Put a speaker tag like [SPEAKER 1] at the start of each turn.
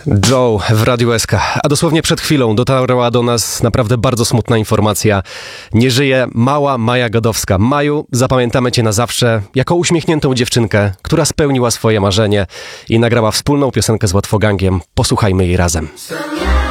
[SPEAKER 1] Joe w Radiu SK. A dosłownie przed chwilą dotarła do nas naprawdę bardzo smutna informacja. Nie żyje mała Maja Godowska. Maju, zapamiętamy cię na zawsze jako uśmiechniętą dziewczynkę, która spełniła swoje marzenie i nagrała wspólną piosenkę z Łatwogangiem. Posłuchajmy jej razem.